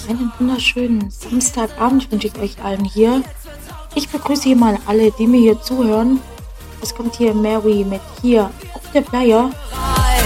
Einen wunderschönen Samstagabend wünsche ich euch allen hier. Ich begrüße hier mal alle, die mir hier zuhören. Es kommt hier Mary mit hier auf der Playa